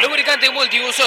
Lubricante multiuso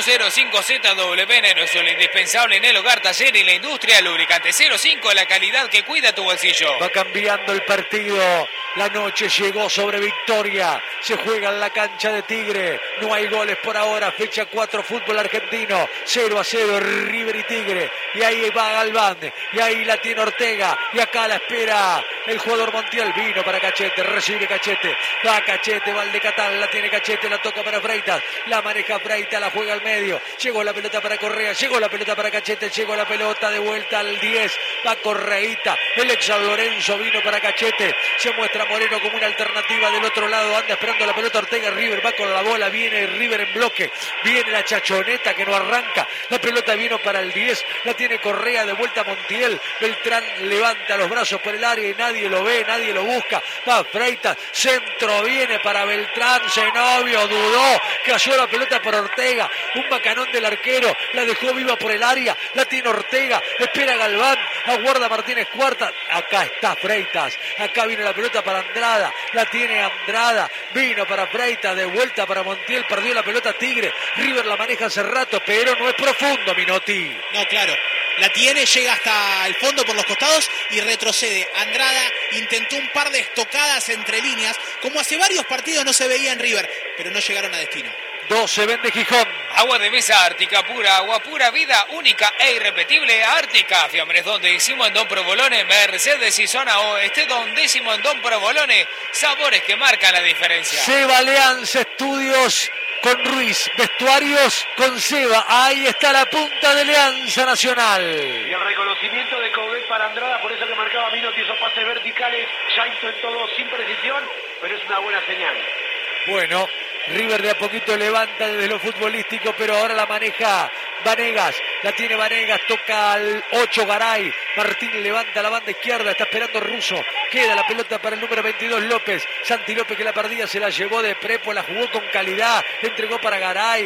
05ZWN, no es solo indispensable en el hogar, taller y la industria. Lubricante 05, la calidad que cuida tu bolsillo. Va cambiando el partido. La noche llegó sobre Victoria. Se juega en la cancha de Tigre. No hay goles por ahora. Fecha 4, fútbol argentino. 0-0, River y Tigre. Y ahí va Galván. Y ahí la tiene Ortega. Y acá la espera el jugador Montiel. Vino para Cachete. Recibe Cachete. Va Cachete. Va el de Catán. La tiene Cachete. La toca para Freitas. La maneja Freitas. La juega al medio. Llegó la pelota para Correa. Llegó la pelota para Cachete. Llegó la pelota de vuelta al 10. Va Correita. El ex San Lorenzo vino para Cachete. Se muestra Moreno como una alternativa del otro lado. Anda esperando la pelota Ortega. River va con la bola. Viene River en bloque. Viene la chachoneta que no arranca. La pelota vino para el 10. La tiene Correa. De vuelta Montiel. Beltrán levanta los brazos por el área y nadie lo ve. Nadie lo busca. Va Freitas. Centro viene para Beltrán. Zenobio dudó. Cayó la pelota por Ortega. Un bacanón del arquero. La dejó viva por el área. La tiene Ortega. Espera Galván. Aguarda Martínez Cuarta. Acá está Freitas. Acá viene la pelota para Andrada. La tiene Andrada. Vino para Freitas. De vuelta para Montiel. Perdió la pelota Tigre. River la maneja hace rato, pero no es profundo, Minotti. No, claro. La tiene, llega hasta el fondo por los costados y retrocede. Andrada intentó un par de estocadas entre líneas, como hace varios partidos no se veía en River, pero no llegaron a destino. 12 vende Gijón. Agua de mesa Ártica pura, agua pura, vida única e irrepetible. Ártica, fiambres Don décimo en Don Provolone, Mercedes y zona oeste Don décimo en Don Provolone. Sabores que marcan la diferencia. Seba Alianza Estudios con Ruiz, vestuarios con Seba. Ahí está la punta de Alianza Nacional. Y el reconocimiento de Coudet para Andrada, por eso que marcaba Minotti esos pases verticales. Ya intentó sin precisión, pero es una buena señal. Bueno, River de a poquito levanta desde lo futbolístico, pero ahora la maneja Vanegas. La tiene Vanegas, toca al 8 Garay. Martín levanta la banda izquierda, está esperando Russo. Queda la pelota para el número 22 López. Santi López que la perdía, se la llevó de Prepo, la jugó con calidad. Entregó para Garay.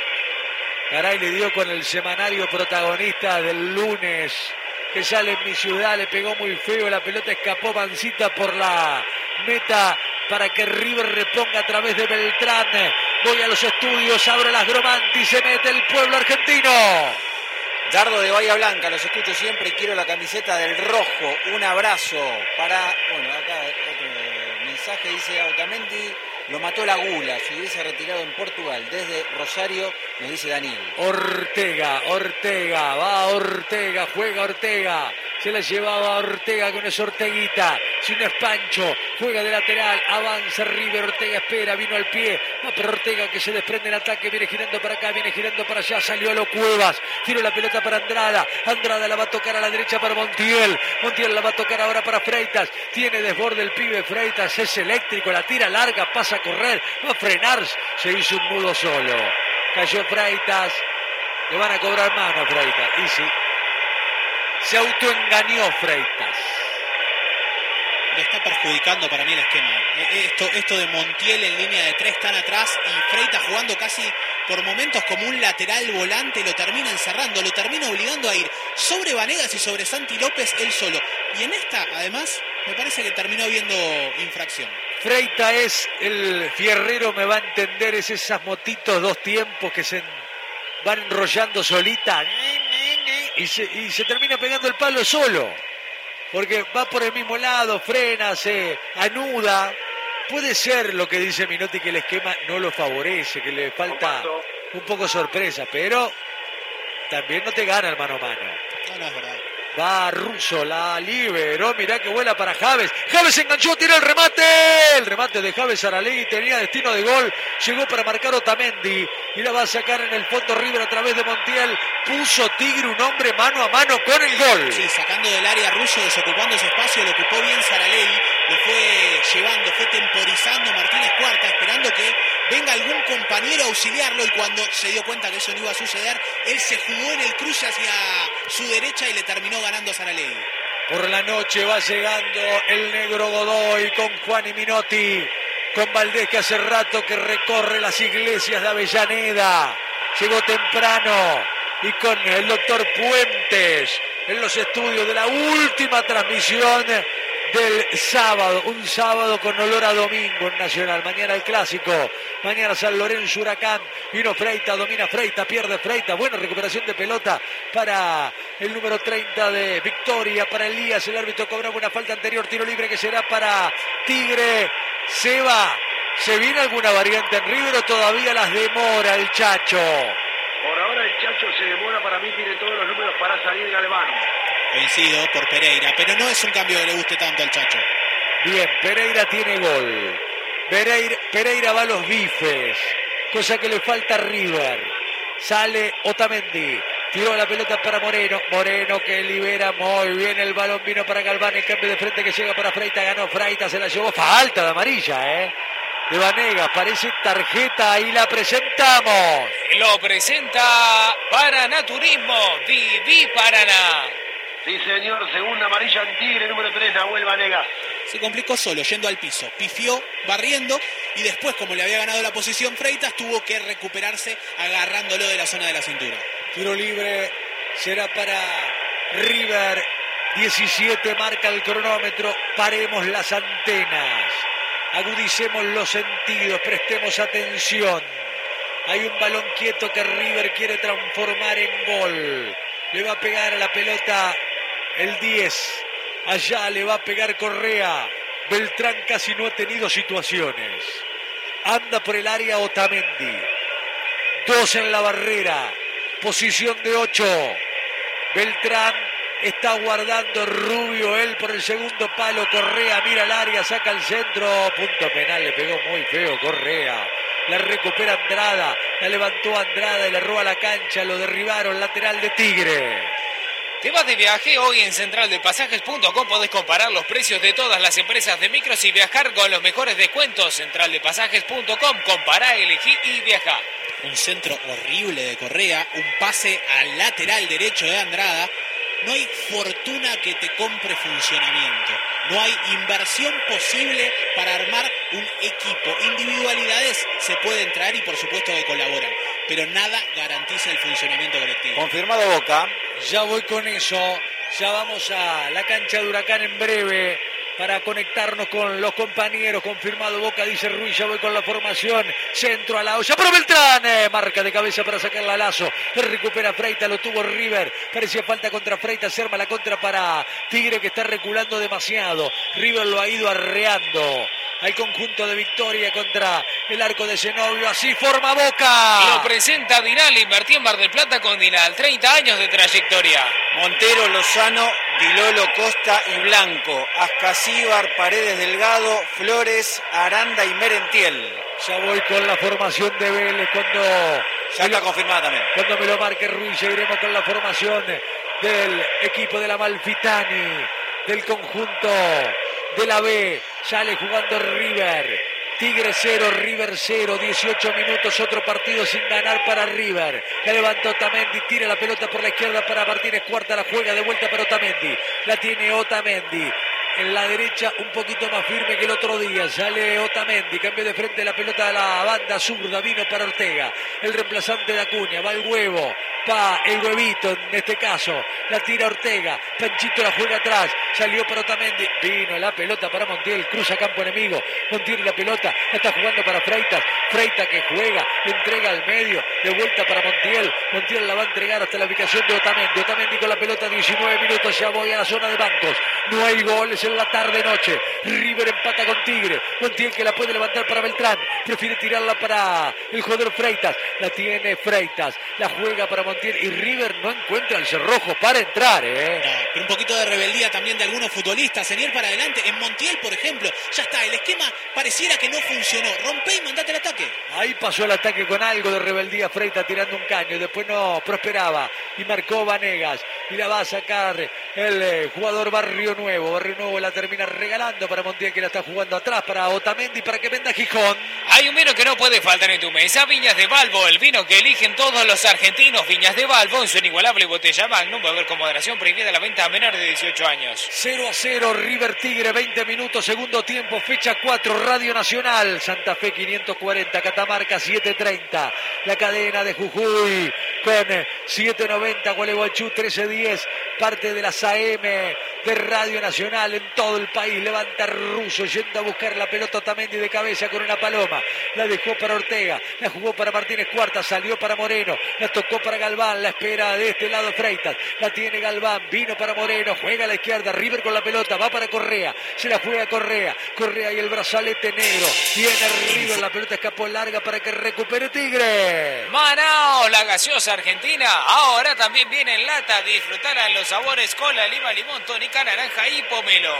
Garay le dio con el semanario protagonista del lunes. Que sale en Mi Ciudad, le pegó muy feo, la pelota escapó mansita por la meta para que River reponga a través de Beltrán. Voy a los estudios, abro las Gromanti, se mete el pueblo argentino. Dardo de Bahía Blanca, los escucho siempre, quiero la camiseta del rojo. Un abrazo para, bueno, acá otro mensaje, dice Otamendi, lo mató la gula, se hubiese retirado en Portugal. Desde Rosario, nos dice Daniel. Ortega, va Ortega, juega Ortega. Se la llevaba Ortega con esa Orteguita. Si no es Pancho, juega de lateral, avanza River, Ortega espera, vino al pie. Va para Ortega que se desprende el ataque, viene girando para acá, viene girando para allá, salió a lo Cuevas. Tiró la pelota para Andrada. Andrada la va a tocar a la derecha para Montiel. Montiel la va a tocar ahora para Freitas. Tiene desborde el pibe Freitas, es eléctrico, la tira larga, pasa a correr, va a frenar. Se hizo un mudo solo. Cayó Freitas. Le van a cobrar mano a Freitas. Y sí. Se autoengañó Freitas. Le está perjudicando para mí el esquema. Esto de Montiel en línea de 3 tan atrás y Freitas jugando casi por momentos como un lateral volante, lo termina encerrando, lo termina obligando a ir sobre Vanegas y sobre Santi López él solo. Y en esta, además, me parece que terminó viendo infracción. Freitas es el fierrero, me va a entender, es esas motitos 2 tiempos que se van enrollando solita y se termina pegando el palo solo. Porque va por el mismo lado, frena, se anuda. Puede ser lo que dice Minotti, que el esquema no lo favorece, que le falta un poco sorpresa, pero también no te gana el mano a mano. No es verdad. Va Russo, la liberó, mirá que vuela para Javes. Javes enganchó, tira el remate. El remate de Javes Aralegui tenía destino de gol. Llegó para marcar Otamendi y la va a sacar en el fondo River a través de Montiel. Puso Tigre un hombre mano a mano con el gol. Sí, sacando del área Russo, desocupando ese espacio, lo ocupó bien Saralegui. Lo fue llevando, fue temporizando Martínez Cuarta, esperando que venga algún compañero a auxiliarlo, y cuando se dio cuenta que eso no iba a suceder, él se jugó en el cruce hacia su derecha y le terminó ganando a Saralegui. Por la noche va llegando el negro Godoy con Juan y Minotti, con Valdés que hace rato que recorre las iglesias de Avellaneda. Llegó temprano y con el doctor Puentes en los estudios de la última transmisión del sábado, un sábado con olor a domingo en Nacional. Mañana el clásico, mañana San Lorenzo Huracán, vino Freitas, domina Freitas, pierde Freitas, buena recuperación de pelota para el número 30 de Victoria, para Elías, el árbitro cobraba una falta anterior, tiro libre que será para Tigre. ¿Se viene alguna variante en River o todavía las demora el Chacho? Por ahora el Chacho se demora, para mí tiene todos los números para salir Galván. Coincido por Pereira, pero no es un cambio que le guste tanto al Chacho. Bien, Pereira tiene gol. Pereira va a los bifes, cosa que le falta a River. Sale Otamendi, tiró la pelota para Moreno. Moreno que libera muy bien el balón, vino para Galván, el cambio de frente que llega para Freitas, ganó Freitas, se la llevó, falta de amarilla, de Vanegas, parece tarjeta, ahí la presentamos. Lo presenta Paranaturismo, Viví Paraná. Sí, señor, segunda amarilla en Tigre, número 3, Nahuel Vanegas. Se complicó solo, yendo al piso. Pifió, barriendo, y después, como le había ganado la posición Freitas, tuvo que recuperarse agarrándolo de la zona de la cintura. Tiro libre será para River. 17 marca el cronómetro. Paremos las antenas. Agudicemos los sentidos. Prestemos atención. Hay un balón quieto que River quiere transformar en gol. Le va a pegar a la pelota el 10. Allá le va a pegar Correa. Beltrán casi no ha tenido situaciones. Anda por el área Otamendi. 2 en la barrera. Posición de 8. Beltrán está guardando, Rubio, él por el segundo palo. Correa mira el área, saca el centro. Punto penal, le pegó muy feo Correa. La recupera Andrada, la levantó Andrada y la roba a la cancha. Lo derribaron, lateral de Tigre. ¿Te vas de viaje? Hoy en centraldepasajes.com podés comparar los precios de todas las empresas de micros y viajar con los mejores descuentos. Centraldepasajes.com, compará, elegí y viajá. Un centro horrible de Correa, un pase al lateral derecho de Andrada. No hay fortuna que te compre funcionamiento. No hay inversión posible para armar un equipo. Individualidades se pueden traer y por supuesto que colaboran, pero nada garantiza el funcionamiento colectivo. Confirmado Boca. Ya voy con eso. Ya vamos a la cancha de Huracán en breve para conectarnos con los compañeros. Confirmado Boca, dice Ruiz. Ya voy con la formación. Centro a la olla. ¡Pero Beltrán! Marca de cabeza para sacarla a Lazo. Recupera Freitas, lo tuvo River. Parecía falta contra Freitas. Se arma la contra para Tigre, que está reculando demasiado. River lo ha ido arreando al conjunto de Victoria contra el arco de Zenobio. Así forma Boca. Lo presenta Dinal. Invertí en Mar del Plata con Dinal. 30 años de trayectoria. Montero, Lozano, Dilolo, Costa y Blanco. Ascasíbar, Paredes, Delgado, Flores, Aranda y Merentiel. Ya voy con la formación de Vélez cuando... Ya está confirmada también. Cuando me lo marque Ruiz, iremos con la formación del equipo de la Malfitani, del conjunto de la B. Sale jugando River. Tigre 0, River 0, 18 minutos, otro partido sin ganar para River. La levantó Otamendi, tira la pelota por la izquierda para Martínez Cuarta, la juega de vuelta para Otamendi. La tiene Otamendi. En la derecha un poquito más firme que el otro día. Sale Otamendi, cambio de frente la pelota a la banda zurda, vino para Ortega. El reemplazante de Acuña, va el huevo, va el huevito en este caso. La tira Ortega, Panchito la juega atrás, salió para Otamendi. Vino la pelota para Montiel, cruza campo enemigo. Montiel la pelota, la está jugando para Freitas. Freitas que juega, entrega al medio, de vuelta para Montiel. Montiel la va a entregar hasta la ubicación de Otamendi. Otamendi con la pelota, 19 minutos, ya voy a la zona de bancos. No hay goles en la tarde-noche. River empata con Tigre. Montiel que la puede levantar para Beltrán. Prefiere tirarla para el jugador Freitas. La tiene Freitas. La juega para Montiel. Y River no encuentra el cerrojo para entrar. No, pero un poquito de rebeldía también de algunos futbolistas. En ir para adelante. En Montiel, por ejemplo. Ya está. El esquema pareciera que no funcionó. Rompe y mandate el ataque. Ahí pasó el ataque con algo de rebeldía. Freitas tirando un caño. Después no prosperaba. Y marcó Vanegas. Y la va a sacar el jugador Barrio Nuevo. Barrio Nuevo la termina regalando para Montiel, que la está jugando atrás para Otamendi para que venda Gijón. Hay un vino que no puede faltar en tu mesa. Viñas de Balbo, el vino que eligen todos los argentinos. Viñas de Balbo en su inigualable botella Magnum. Beber con moderación, prohibida la venta a menores de 18 años. 0-0 River Tigre, 20 minutos, segundo tiempo, fecha 4, Radio Nacional. Santa Fe 540, Catamarca 730. La cadena de Jujuy con 790, Gualeguaychú 1310. Parte de las AM de Radio Nacional en todo el país. Levanta Russo yendo a buscar la pelota. Otamendi de cabeza con una paloma. La dejó para Ortega. La jugó para Martínez Cuarta. Salió para Moreno. La tocó para Galván. La espera de este lado Freitas. La tiene Galván. Vino para Moreno. Juega a la izquierda. River con la pelota. Va para Correa. Se la juega Correa. Correa y el brazalete negro. Viene River. La pelota escapó larga para que recupere Tigre. Manao, la gaseosa argentina. Ahora también viene en lata. Disfrutarán los sabores cola, lima, limón, tónica, naranja y pomelo.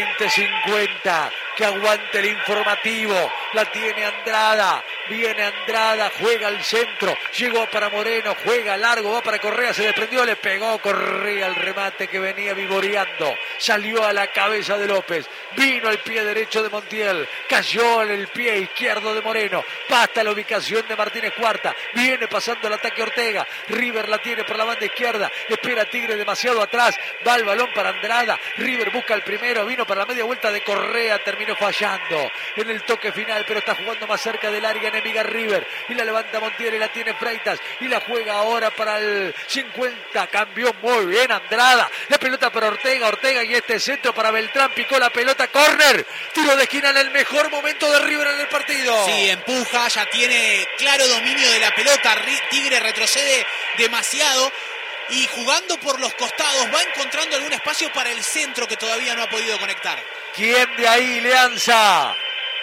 20-50. Que aguante el informativo. La tiene Andrada. Viene Andrada. Juega al centro. Llegó para Moreno. Juega largo. Va para Correa. Se desprendió. Le pegó Correa al remate que venía vivoreando. Salió a la cabeza de López. Vino al pie derecho de Montiel. Cayó en el pie izquierdo de Moreno. Basta la ubicación de Martínez Cuarta. Viene pasando el ataque Ortega. River la tiene por la banda izquierda. Espera Tigre demasiado atrás. Va el balón para Andrada. River busca el primero. Vino para la media vuelta de Correa. Terminó fallando en el toque final, pero está jugando más cerca del área enemiga River. Y la levanta Montiel y la tiene Freitas. Y la juega ahora para el 50. Cambió muy bien Andrada. La pelota para Ortega. Ortega y este centro para Beltrán. Picó la pelota. Córner. Tiro de esquina en el mejor momento de River en el partido. Sí, empuja. Ya tiene claro dominio de la pelota. Tigre retrocede demasiado. Y jugando por los costados va encontrando algún espacio para el centro que todavía no ha podido conectar. ¿Quién de ahí le alza?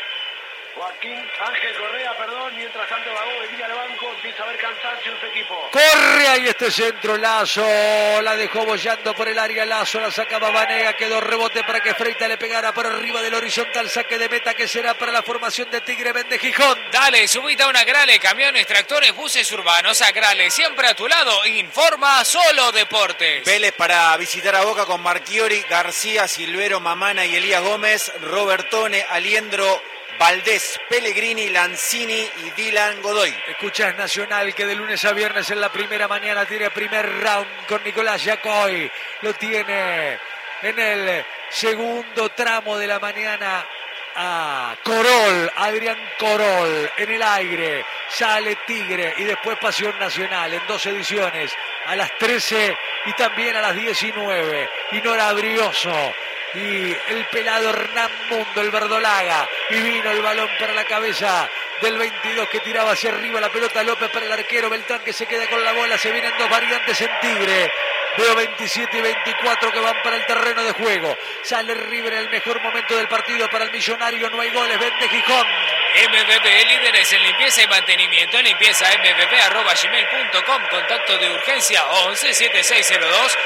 Joaquín Ángel Correa, perdón, mientras tanto Bagó venía al banco, empieza a haber cansancio en su equipo. Corre ahí este centro, Lazo, la dejó bollando por el área, Lazo, la sacaba Vanega, quedó rebote para que Freitas le pegara por arriba del horizontal, saque de meta que será para la formación de Tigre Vende Gijón. Dale, subite a una Agrale, camiones, tractores, buses urbanos, Agrale, siempre a tu lado, informa Solo Deportes. Vélez para visitar a Boca con Marchiori, García, Silvero, Mamana y Elías Gómez, Robertone, Aliendro, Valdés, Pellegrini, Lanzini y Dylan Godoy. Escuchas Nacional que de lunes a viernes en la primera mañana tiene primer round con Nicolás Yacoy. Lo tiene en el segundo tramo de la mañana a Corol, Adrián Corol en el aire. Sale Tigre y después Pasión Nacional en 2 ediciones a las 13 y también a las 19. Y Nora Brioso. Y el pelado Hernán Mundo, el verdolaga. Y vino el balón para la cabeza del 22 que tiraba hacia arriba la pelota. López para el arquero. Beltrán que se queda con la bola. Se vienen 2 variantes en Tigre. Veo 27 y 24 que van para el terreno de juego. Sale River en el mejor momento del partido para el millonario. No hay goles. Vende Gijón. MVP, líderes en limpieza y mantenimiento. Limpieza mvp@gmail.com. Contacto de urgencia 11 7602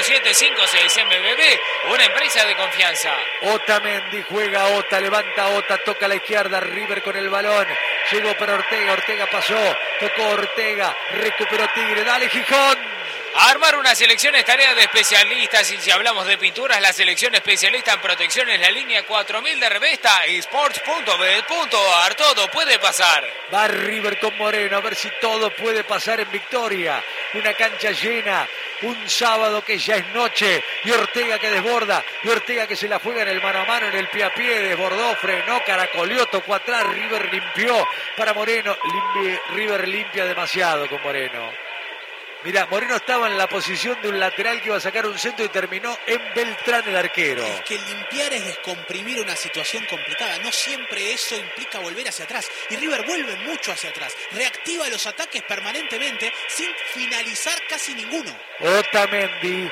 0756. MVP, una empresa de confianza. Otamendi juega Ota, levanta Ota, toca a la izquierda. River con el balón. Llegó para Ortega. Ortega pasó. Tocó Ortega. Recuperó Tigre. Dale Gijón. Armar una selección es tarea de especialistas y si hablamos de pinturas, la selección especialista en protección es la línea 4000 de revista y sports.bet.ar. Todo puede pasar. Va River con Moreno a ver si todo puede pasar en Victoria. Una cancha llena, un sábado que ya es noche y Ortega que desborda y Ortega que se la juega en el mano a mano, en el pie a pie, desbordó, frenó, caracoleó, tocó atrás, River limpió para Moreno. River limpia demasiado con Moreno. Mirá, Moreno estaba en la posición de un lateral que iba a sacar un centro y terminó en Beltrán el arquero. Es que limpiar es descomprimir una situación complicada. No siempre eso implica volver hacia atrás. Y River vuelve mucho hacia atrás. Reactiva los ataques permanentemente sin finalizar casi ninguno. Otamendi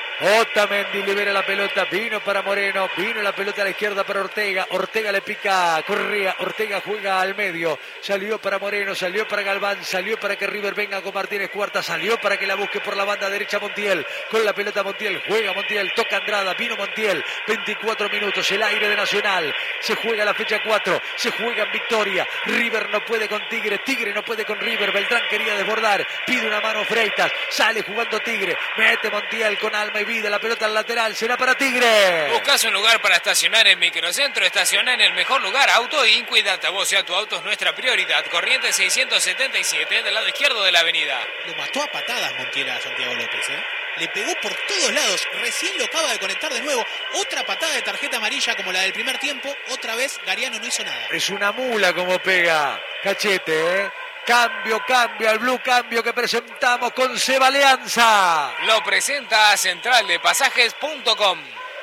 libera la pelota, vino para Moreno, vino la pelota a la izquierda para Ortega. Ortega le pica a Correa, Ortega juega al medio. Salió para Moreno, salió para Galván, salió para que River venga con Martínez Cuarta, salió para que la busque por la banda derecha Montiel. Con la pelota Montiel, juega Montiel, toca Andrada, vino Montiel. 24 minutos, el aire de Nacional. Se juega la fecha 4, se juega en Victoria. River no puede con Tigre, Tigre no puede con River. Beltrán quería desbordar, pide una mano Freitas, sale jugando Tigre. Mete Montiel con alma y vida, la pelota al lateral, será para Tigre. ¿Buscas un lugar para estacionar en Microcentro? Estaciona en el mejor lugar, Auto Inc. Data, vos sea tu auto es nuestra prioridad. Corriente 677 del lado izquierdo de la avenida. Lo mató a patadas Montiel a Santiago López, ¿eh? Le pegó por todos lados, recién lo acaba de conectar de nuevo. Otra patada de tarjeta amarilla como la del primer tiempo. Otra vez Gariano no hizo nada. Es una mula como pega Cachete, ¿eh? Cambio al Blue Cambio que presentamos con Seba Alianza. Lo presenta Central de Pasajes.com.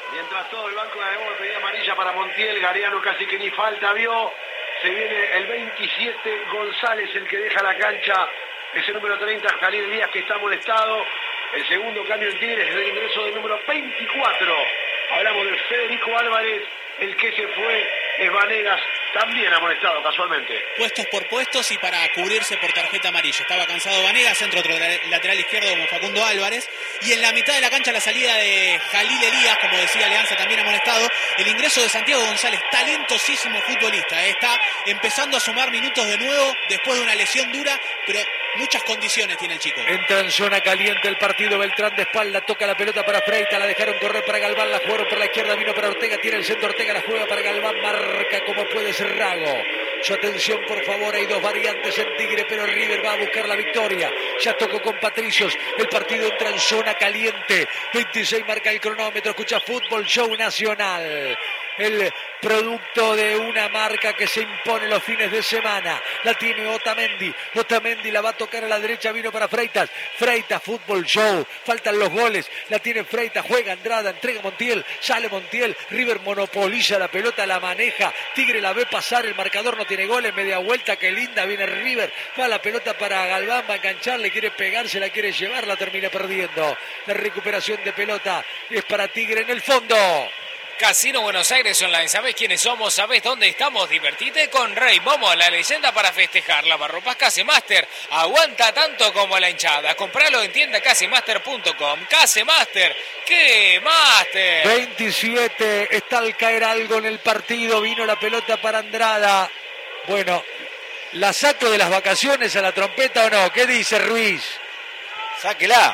Mientras todo el banco de Alemón pedía amarilla para Montiel, Gariano casi que ni falta vio. Se viene el 27, González el que deja la cancha. Ese número 30, Jalil Elías, que está molestado. El segundo cambio en Tigres es el ingreso del número 24. Hablamos de Federico Álvarez, el que se fue es Vanegas, también amonestado casualmente. Puestos por puestos y para cubrirse por tarjeta amarilla. Estaba cansado Vanegas, entra otro lateral izquierdo como Facundo Álvarez. Y en la mitad de la cancha la salida de Jalil Elías, como decía Alianza, también amonestado. El ingreso de Santiago González, talentosísimo futbolista. Está empezando a sumar minutos de nuevo después de una lesión dura, pero muchas condiciones tiene el chico. Entra en zona caliente el partido. Beltrán de espalda, toca la pelota para Freitas, la dejaron correr para Galván, la jugaron por la izquierda, vino para Ortega, tiene el centro Ortega, la juega para Galván, marca como puede ser Rago. Su atención, por favor, hay dos variantes en Tigre, pero River va a buscar la victoria. Ya tocó con Patricios, el partido entra en zona caliente. 26 marca el cronómetro, escucha Fútbol Show Nacional. El producto de una marca que se impone los fines de semana. La tiene Otamendi. Otamendi la va a tocar a la derecha, vino para Freitas. Freitas, Fútbol Show. Faltan los goles. La tiene Freitas, juega Andrada, entrega Montiel. Sale Montiel. River monopoliza la pelota, la maneja. Tigre la ve pasar, el marcador no tiene goles. Media vuelta, qué linda viene River. Va la pelota para Galván, va a enganchar, le quiere pegar, se la quiere llevar, la termina perdiendo. La recuperación de pelota es para Tigre en el fondo. Casino Buenos Aires Online, ¿sabés quiénes somos? ¿Sabés dónde estamos? Divertite con Rey Momo, la leyenda para festejar. Lavarropas Casemaster, aguanta tanto como la hinchada. Compralo en tienda casemaster.com. Casemaster, ¡qué Master! 27, está al caer algo en el partido, vino la pelota para Andrada. Bueno, ¿la saco de las vacaciones a la trompeta o no? ¿Qué dice Ruiz? Sáquela.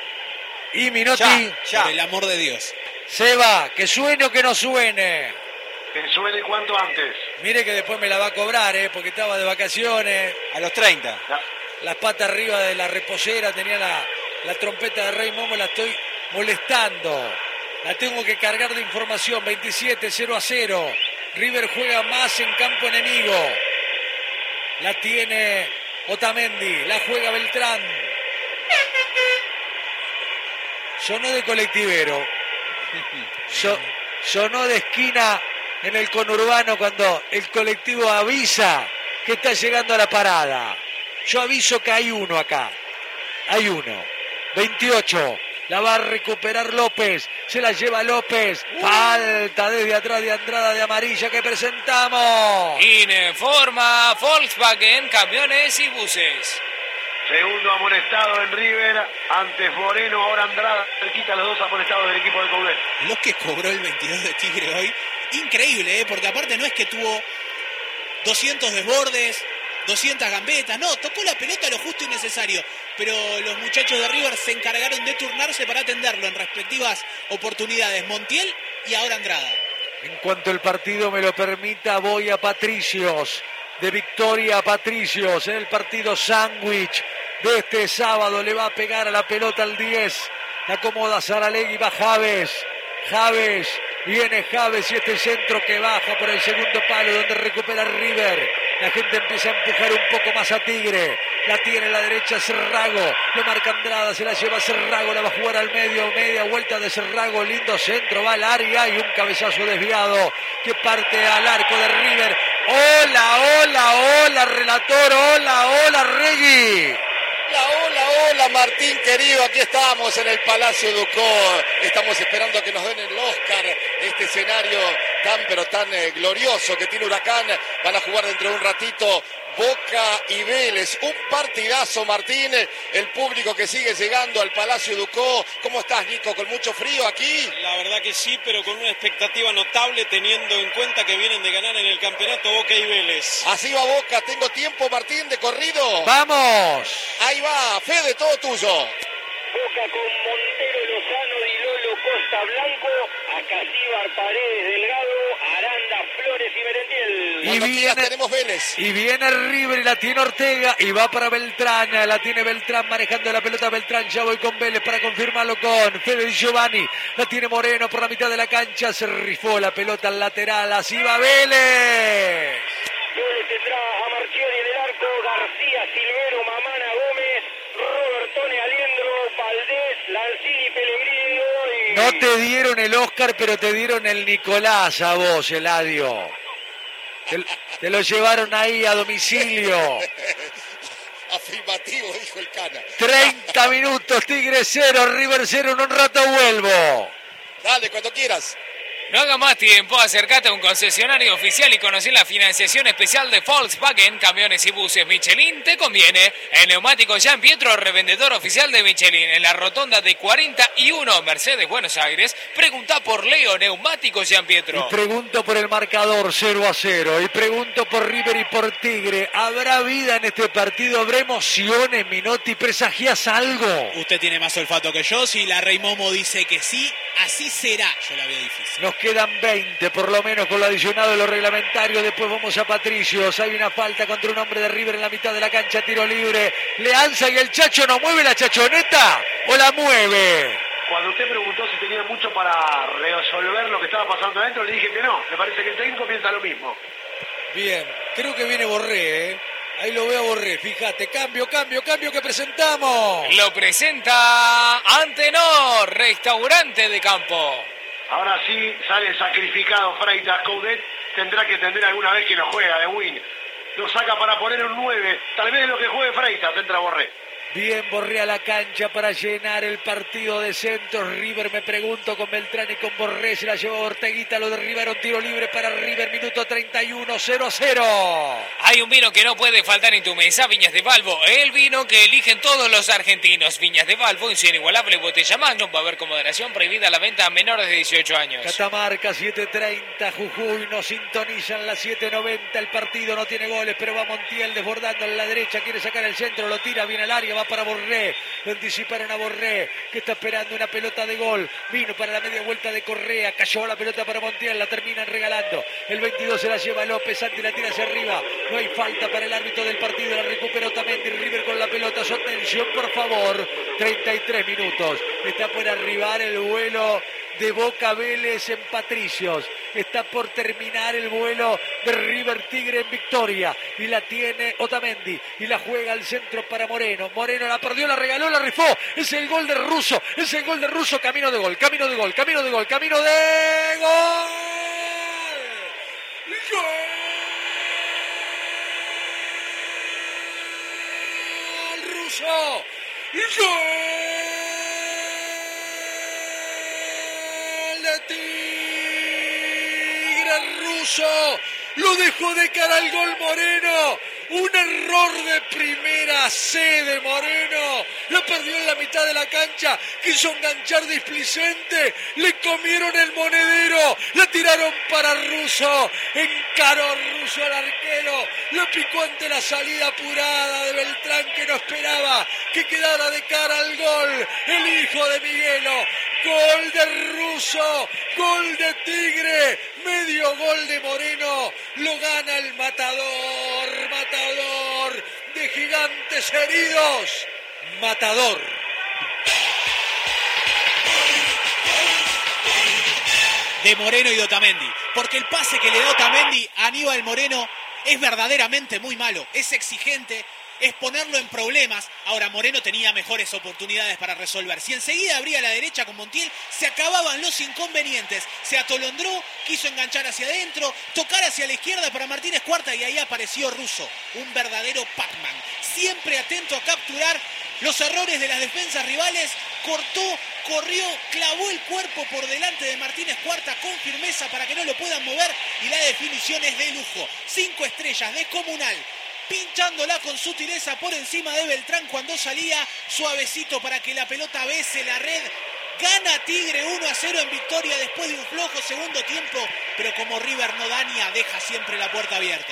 Y Minotti, Ya. Por el amor de Dios. Seba, que suene o que no suene. Que suene cuanto antes. Mire que después me la va a cobrar, porque estaba de vacaciones. A los 30. Las patas arriba de la reposera, tenía la trompeta de Rey Momo, la estoy molestando. La tengo que cargar de información. 27, 0-0. River juega más en campo enemigo. La tiene Otamendi, la juega Beltrán. Sonó de colectivero. Sonó de esquina en el conurbano cuando el colectivo avisa que está llegando a la parada. Yo aviso que hay uno acá. Hay uno. 28. La va a recuperar López. Se la lleva López. Falta desde atrás de Andrada de amarilla que presentamos. Informa Volkswagen, camiones y buses. Segundo amonestado en River, antes Moreno, ahora Andrada, cerquita los dos amonestados del equipo de Coudet. Lo que cobró el 22 de Tigre hoy, increíble, porque aparte no es que tuvo 200 desbordes, 200 gambetas, no, tocó la pelota lo justo y necesario, pero los muchachos de River se encargaron de turnarse para atenderlo en respectivas oportunidades, Montiel y ahora Andrada. En cuanto el partido me lo permita, voy a Patricios. De Victoria a Patricios en el partido sándwich de este sábado. Le va a pegar a la pelota al 10. La acomoda Saralegui, va Javes. Javes, viene Javes y este centro que baja por el segundo palo donde recupera River. La gente empieza a empujar un poco más a Tigre. La tiene a la derecha Cerrago. Lo marca Andrada, se la lleva Cerrago. La va a jugar al medio. Media vuelta de Cerrago. Lindo centro, va al área y un cabezazo desviado que parte al arco de River. Hola, hola, hola, relator. Hola, hola, Regui. Hola Martín querido, aquí estamos en el Palacio Ducó, estamos esperando a que nos den el Oscar, este escenario tan pero tan glorioso que tiene Huracán. Van a jugar dentro de un ratito Boca y Vélez, un partidazo Martín, el público que sigue llegando al Palacio Ducó. ¿Cómo estás, Nico? ¿Con mucho frío aquí? La verdad que sí, pero con una expectativa notable teniendo en cuenta que vienen de ganar en el campeonato Boca y Vélez. Así va Boca, tengo tiempo Martín de corrido. ¡Vamos! Ahí va, Fede, todo tuyo. Boca con Montero, Lozano, Di Lolo, Costa Blanco, Acasíbar, Paredes, Delgado, Aranda, Flores y Merentiel. Tenemos Vélez. Y viene River y la tiene Ortega y va para Beltrán. La tiene Beltrán manejando la pelota. Beltrán, ya voy con Vélez para confirmarlo con Fede Di Giovanni. La tiene Moreno por la mitad de la cancha. Se rifó la pelota al lateral. Así va Vélez. Vélez tendrá a Marchiori en el arco, García, Silvero, Mamana, Gómez, Robertone, Aliendro, Valdés, Lanzini, Pellegrino y No te dieron el Oscar, pero te dieron el Nicolás a vos, Eladio. Te lo llevaron ahí a domicilio. Afirmativo, dijo el Cana. 30 minutos, Tigre 0, River 0, en un rato vuelvo. Dale, cuando quieras. No haga más tiempo, acércate a un concesionario oficial y conocí la financiación especial de Volkswagen, camiones y buses Michelin. Te conviene. El neumático Gian Pietro, revendedor oficial de Michelin, en la rotonda de 41 Mercedes, Buenos Aires. Pregunta por Leo, neumáticos Gian Pietro. Y pregunto por el marcador 0-0. Y pregunto por River y por Tigre. ¿Habrá vida en este partido? ¿Habrá emociones, Minotti? ¿Presagias algo? Usted tiene más olfato que yo. Si la Rey Momo dice que sí, así será. Yo la veo difícil. Nos quedan 20, por lo menos, con lo adicionado de lo reglamentario. Después vamos a Patricios. Hay una falta contra un hombre de River en la mitad de la cancha. Tiro libre. Leanza y el Chacho. ¿No mueve la chachoneta o la mueve? Cuando usted preguntó si tenía mucho para resolver lo que estaba pasando adentro, le dije que no. Me parece que el técnico piensa lo mismo. Bien, creo que viene Borré, ¿eh? Ahí lo veo a Borré, fíjate, cambio que presentamos. Lo presenta Antenor, restaurante de campo. Ahora sí sale el sacrificado Freitas. Coudet tendrá que entender alguna vez que no juega de win. Lo saca para poner un 9. Tal vez lo que juegue Freitas, entra Borré. Bien, Borré a la cancha para llenar el partido de centros. River, me pregunto, con Beltrán y con Borré. Se la llevó Orteguita, lo derribaron, tiro libre para River, minuto 31, 0-0. Hay un vino que no puede faltar en tu mesa, Viñas de Valvo. El vino que eligen todos los argentinos. Viñas de Valvo, en su inigualable botella Magnum. Va a haber con moderación, prohibida la venta a menores de 18 años. Catamarca, 7:30, Jujuy, nos sintonizan las 7:90. El partido no tiene goles, pero va Montiel desbordando en la derecha. Quiere sacar el centro, lo tira bien al área, va para Borré, lo anticiparon a Borré, que está esperando una pelota de gol, vino para la media vuelta de Correa, cayó la pelota para Montiel, la terminan regalando, el 22 se la lleva López, Santi la tira hacia arriba, no hay falta para el árbitro del partido, la recupera Otamendi, River con la pelota, su atención por favor, 33 minutos, está por arribar el vuelo de Boca Vélez en Patricios. Está por terminar el vuelo de River Tigre en Victoria. Y la tiene Otamendi. Y la juega al centro para Moreno. Moreno la perdió, la regaló, la rifó. Es el gol de Russo. Es el gol de Russo. Camino de gol, camino de gol, camino de gol, camino de gol. ¡Gol! Russo. ¡Gol! Tigre Russo lo dejó de cara al gol Moreno. Un error de primera C de Moreno. Lo perdió en la mitad de la cancha. Quiso enganchar displicente. Le comieron el monedero. La tiraron para Russo. Encaró Russo al arquero. Lo picó ante la salida apurada de Beltrán, que no esperaba que quedara de cara al gol. El hijo de Miguelo. Gol de Russo. Gol de Tigre. Medio gol de Moreno. Lo gana el matador. Matador de gigantes heridos. Matador. De Moreno y de Otamendi. Porque el pase que le da Otamendi a Aníbal Moreno es verdaderamente muy malo. Es exigente. Es ponerlo en problemas. Ahora Moreno tenía mejores oportunidades para resolver. Si enseguida abría la derecha con Montiel, se acababan los inconvenientes. Se atolondró, quiso enganchar hacia adentro, tocar hacia la izquierda para Martínez Cuarta y ahí apareció Russo. Un verdadero Pac-Man. Siempre atento a capturar los errores de las defensas rivales. Cortó, corrió, clavó el cuerpo por delante de Martínez Cuarta con firmeza para que no lo puedan mover. Y la definición es de lujo. 5 estrellas, descomunal. Pinchándola con sutileza por encima de Beltrán cuando salía, suavecito para que la pelota bese la red. Gana Tigre 1-0 en Victoria después de un flojo segundo tiempo, pero como River no daña, deja siempre la puerta abierta.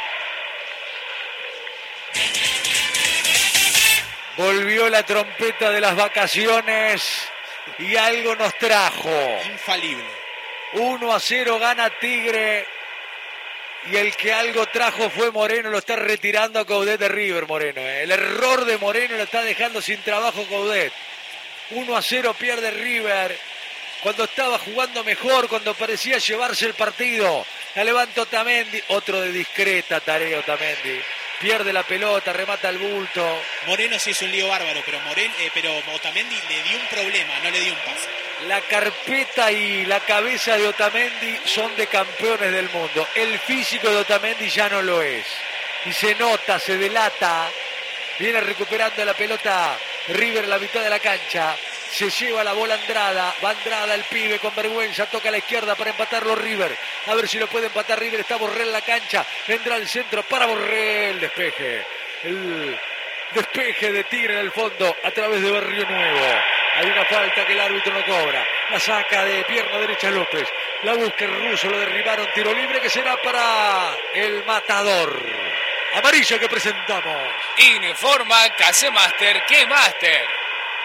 Volvió la trompeta de las vacaciones y algo nos trajo. Infalible. 1-0 gana Tigre. Y el que algo trajo fue Moreno, lo está retirando a Coudet de River, Moreno. El error de Moreno lo está dejando sin trabajo Coudet. 1-0 pierde River. Cuando estaba jugando mejor, cuando parecía llevarse el partido. La levanta Otamendi. Otro de discreta tarea Otamendi. pierde la pelota, remata el bulto. Moreno sí hizo un lío bárbaro, pero Otamendi le dio un problema, no le dio un pase. La carpeta y la cabeza de Otamendi son de campeones del mundo. El físico de Otamendi ya no lo es. Y se nota, se delata. Viene recuperando la pelota River en la mitad de la cancha. Se lleva la bola Andrada. Va Andrada, el pibe con vergüenza. Toca a la izquierda para empatarlo River. A ver si lo puede empatar River. Está Borré en la cancha. Vendrá el centro para Borré. El despeje. El despeje de Tigre en el fondo a través de Barrio Nuevo. Hay una falta que el árbitro no cobra. La saca de pierna derecha López. La busca el ruso. Lo derribaron. Tiro libre que será para el matador. Amarilla que presentamos. Informa Casemaster que Master.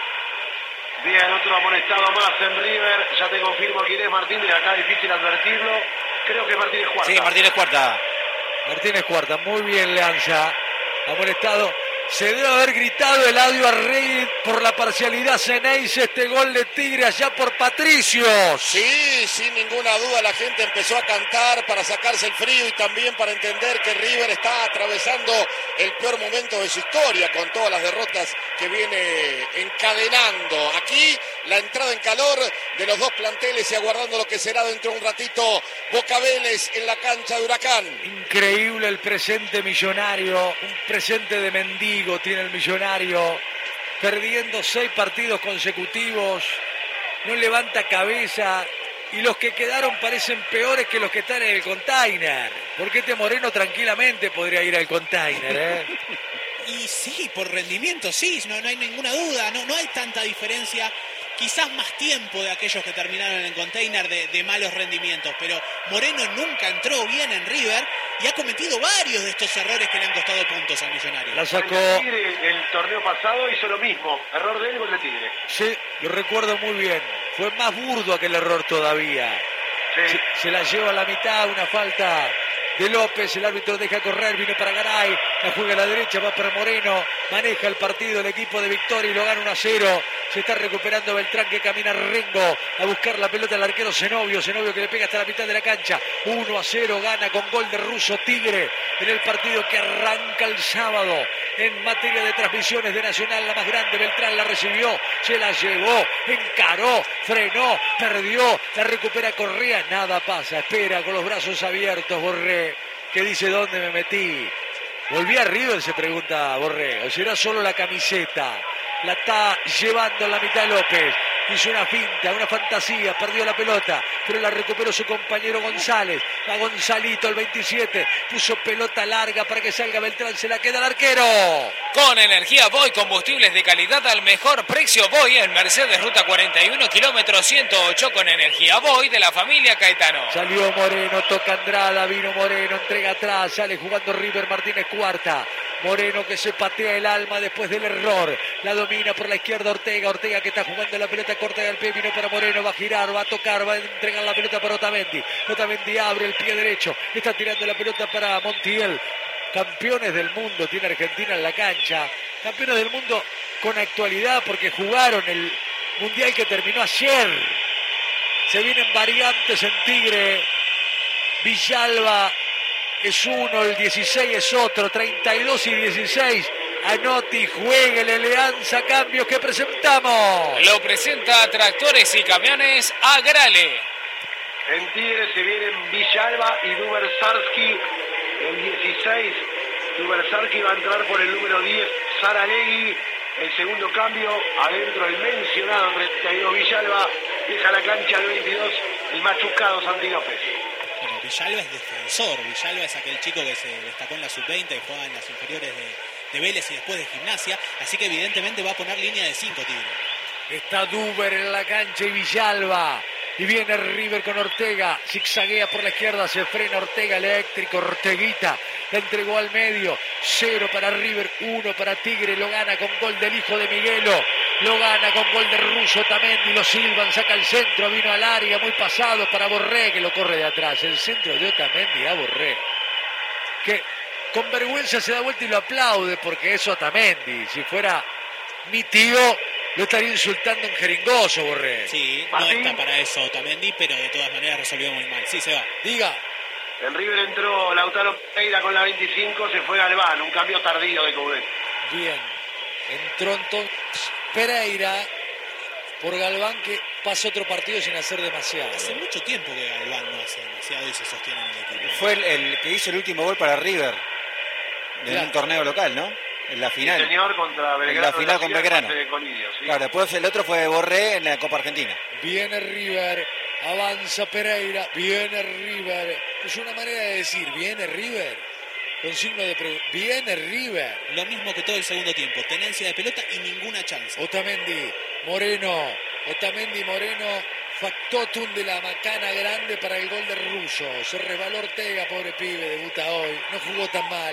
Bien, otro amonestado más en River. Ya te confirmo quién es Martínez. Acá difícil advertirlo. Creo que Martínez Cuarta. Sí, Martínez Cuarta. Martínez Cuarta. Muy bien Leanza. Amonestado. Se debe haber gritado Eladio Arregui por la parcialidad Ceneice, este gol de Tigre allá por Patricios. Sí, sin ninguna duda la gente empezó a cantar para sacarse el frío y también para entender que River está atravesando el peor momento de su historia con todas las derrotas que viene encadenando. Aquí la entrada en calor de los dos planteles y aguardando lo que será dentro de un ratito Boca Vélez en la cancha de Huracán. Increíble el presente millonario, un presente de mendigo tiene el Millonario, perdiendo 6 partidos consecutivos, no levanta cabeza y los que quedaron parecen peores que los que están en el container, porque este Moreno tranquilamente podría ir al container, ¿eh? Y sí, por rendimiento sí, no hay ninguna duda, no hay tanta diferencia. Quizás más tiempo de aquellos que terminaron en el container de malos rendimientos, pero Moreno nunca entró bien en River y ha cometido varios de estos errores que le han costado puntos al Millonario. La sacó. El torneo pasado hizo lo mismo, error de él, gol de Tigre. Sí, lo recuerdo muy bien. Fue más burdo aquel error todavía. Sí. Se la lleva a la mitad, una falta de López, el árbitro deja correr, viene para Garay, la juega a la derecha, va para Moreno, maneja el partido el equipo de Victoria y lo gana 1-0. Se está recuperando Beltrán que camina Rengo a buscar la pelota al arquero Zenobio que le pega hasta la mitad de la cancha. 1-0 gana con gol de Russo Tigre en el partido que arranca el sábado. En materia de transmisiones de Nacional, la más grande, Beltrán la recibió, se la llevó, encaró, frenó, perdió, la recupera Correa, nada pasa, espera con los brazos abiertos Borré, que dice ¿dónde me metí? ¿Volví a River? Se pregunta Borré, o será solo la camiseta. La está llevando en la mitad López. Hizo una finta, una fantasía, perdió la pelota, pero la recuperó su compañero González. A Gonzalito, el 27, puso pelota larga para que salga Beltrán, se la queda el arquero. Con Energía Boy, combustibles de calidad al mejor precio. Boy en Mercedes, ruta 41, kilómetro 108, con Energía Boy de la familia Caetano. Salió Moreno, toca Andrada, vino Moreno, entrega atrás, sale jugando River Martínez Cuarta. Moreno que se patea el alma después del error. La domina por la izquierda Ortega que está jugando la pelota corta del pie, vino para Moreno, va a girar, va a tocar, va a entregar la pelota para Otamendi. Otamendi abre el pie derecho, está tirando la pelota para Montiel. Campeones del mundo tiene Argentina en la cancha. Campeones del mundo con actualidad porque jugaron el Mundial que terminó ayer. Se vienen variantes en Tigre. Villalba es uno, el 16 es otro, 32 y 16. Anote y juegue, Leanza, cambios que presentamos. Lo presenta Tractores y Camiones Agrale. En Tigre se vienen Villalba y Dubersarsky. El 16, Dubersarsky va a entrar por el número 10, Saralegui. El segundo cambio, adentro el mencionado 32 Villalba. Deja la cancha el 22, el machucado Santi López. Bueno, Villalba es defensor. Villalba es aquel chico que se destacó en la sub-20, que juega en las inferiores de Vélez y después de Gimnasia. Así que evidentemente va a poner línea de 5 Tigre. Está Duber en la cancha y Villalba. Y viene River con Ortega, zigzaguea por la izquierda, se frena Ortega, eléctrico, Orteguita, la entregó al medio, 0 para River, 1 para Tigre, lo gana con gol del hijo de Miguelo, lo gana con gol de Russo Otamendi, lo silban, saca el centro, vino al área, muy pasado para Borré, que lo corre de atrás, el centro de Otamendi a Borré, que con vergüenza se da vuelta y lo aplaude, porque es Otamendi, si fuera mi tío, lo estaría insultando en jeringoso, Borré. Sí, no está para eso Otamendi, pero de todas maneras resolvió muy mal. Sí, se va. Diga. En River entró Lautaro Pereira con la 25, se fue Galván, un cambio tardío de Coudet. Bien, entró entonces Pereira por Galván, que pasa otro partido sin hacer demasiado. Hace mucho tiempo que Galván no hace demasiado y se sostiene en el equipo. Fue el que hizo el último gol para River de un torneo local, ¿no? En la final. Sí, señor, contra Belgrano. En la final con Belgrano. Colidio, ¿sí? Claro, después el otro fue Borré en la Copa Argentina. Viene River, avanza Pereira, viene River. Es una manera de decir, viene River. Con signo de pregunta, viene River. Lo mismo que todo el segundo tiempo, tenencia de pelota y ninguna chance. Otamendi, Moreno, factotum de la macana grande para el gol de Russo. Se resbaló Ortega, pobre pibe, debuta hoy, no jugó tan mal.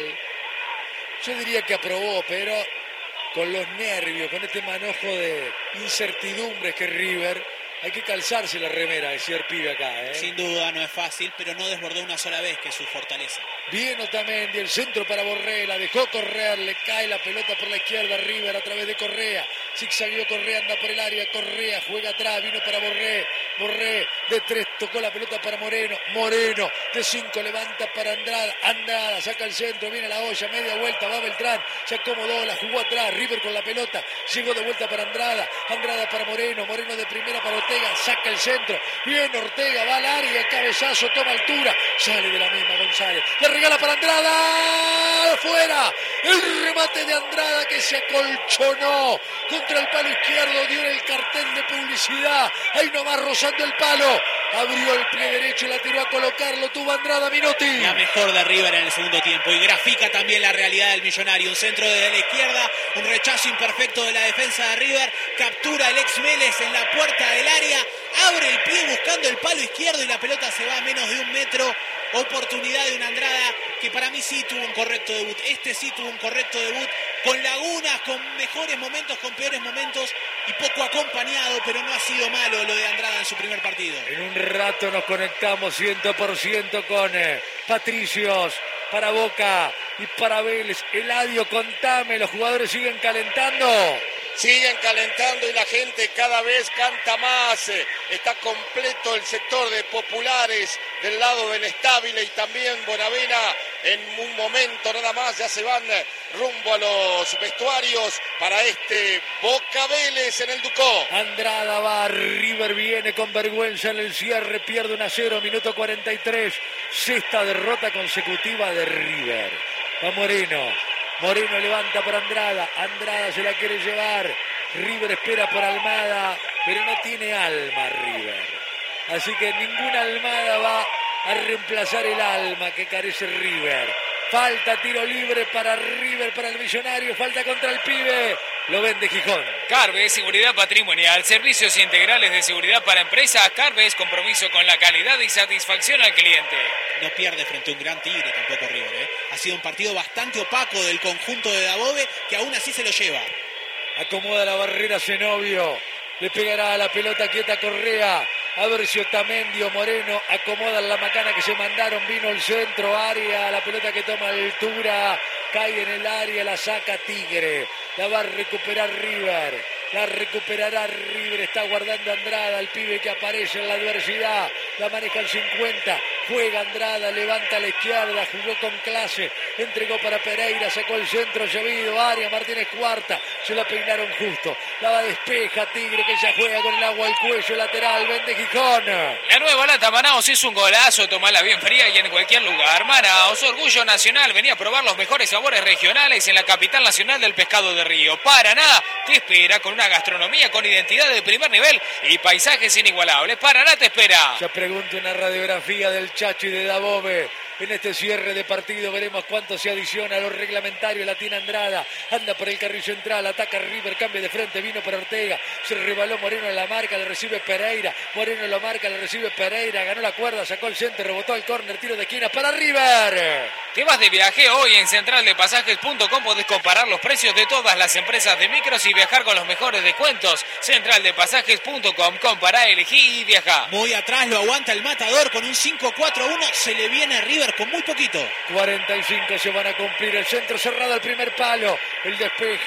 Yo diría que aprobó, pero con los nervios, con este manojo de incertidumbres que River, hay que calzarse la remera, decía el pibe acá. Sin duda no es fácil, pero no desbordó una sola vez, que es su fortaleza. Bien Otamendi, el centro para Borré, la dejó correr, le cae la pelota por la izquierda, River a través de Correa. Zigzagueó Correa, anda por el área, Correa juega atrás, vino para Borré. Borré de 3, tocó la pelota para Moreno. Moreno de 5, levanta para Andrada. Andrada saca el centro, viene la olla, media vuelta, va Beltrán, se acomodó, la jugó atrás, River con la pelota, llegó de vuelta para Andrada. Andrada para Moreno, Moreno de primera para Ortega, saca el centro, viene Ortega, va al área, cabezazo, toma altura, sale de la misma González, le regala para Andrada, afuera, el remate de Andrada que se acolchonó contra el palo izquierdo, dio en el cartel de publicidad, ahí nomás rozando el palo, abrió el pie derecho, la tiró a colocarlo, tuvo Andrada, Minotti. La mejor de River en el segundo tiempo y grafica también la realidad del millonario, un centro desde la izquierda, un rechazo imperfecto de la defensa de River, captura el ex Vélez en la puerta del área, abre el pie buscando el palo izquierdo y la pelota se va a menos de 1 metro. Oportunidad de una Andrada que para mí sí tuvo un correcto debut. Este sí tuvo un correcto debut, con lagunas, con mejores momentos, con peores momentos y poco acompañado, pero no ha sido malo lo de Andrada en su primer partido. En un rato nos conectamos 100% con Patricios para Boca y para Vélez. Eladio, contame, los jugadores siguen calentando. Siguen calentando y la gente cada vez canta más. Está completo el sector de populares del lado del Estabile y también Bonavena. En un momento nada más ya se van rumbo a los vestuarios para este Boca Vélez en el Ducó. Andrada va, River viene con vergüenza en el cierre, pierde 1-0, minuto 43. Sexta derrota consecutiva de River. Va Moreno. Moreno levanta para Andrada, Andrada se la quiere llevar, River espera por Almada, pero no tiene alma River, así que ninguna Almada va a reemplazar el alma que carece River. Falta tiro libre para River, para el millonario, falta contra el pibe, lo vende Gijón. Carves, seguridad patrimonial, servicios integrales de seguridad para empresas. Carves, compromiso con la calidad y satisfacción al cliente. No pierde frente a un gran Tigre tampoco River, Ha sido un partido bastante opaco del conjunto de Dabove, que aún así se lo lleva. Acomoda la barrera Zenobio, le pegará a la pelota quieta Correa. A ver si Otamendi o Moreno acomodan la macana que se mandaron. Vino el centro, área, la pelota que toma altura, cae en el área, la saca Tigre. La va a recuperar River. La recuperará River, está guardando Andrada, el pibe que aparece en la adversidad. La maneja el 50, juega Andrada, levanta a la izquierda, jugó con clase, entregó para Pereira, sacó el centro, Llevido, área, Martínez cuarta, se la peinaron justo. La despeja Tigre que ya juega con el agua al cuello, lateral, vende Gijón. La nueva lata Manaos es un golazo, tomala bien fría y en cualquier lugar. Manaos, orgullo nacional, venía a probar los mejores sabores regionales en la capital nacional del pescado de río. Paraná te espera con una gastronomía con identidad de primer nivel y paisajes inigualables. Paraná te espera. Ya pregunto una radiografía del Chacho y de Dabove. En este cierre de partido veremos cuánto se adiciona a los reglamentarios. La tiene Andrada, anda por el carril central, ataca River, cambia de frente, vino para Ortega, se rebaló Moreno en la marca, le recibe Pereira, Moreno lo marca, le recibe Pereira, ganó la cuerda, sacó el centro, rebotó al córner, tiro de esquina para River. ¿Te vas de viaje? Hoy en centraldepasajes.com podés comparar los precios de todas las empresas de micros y viajar con los mejores descuentos. Centraldepasajes.com, compará, elegí y viajá. Muy atrás lo aguanta el Matador con un 5-4-1, se le viene River con muy poquito. 45 se van a cumplir, el centro cerrado al primer palo, el despeje,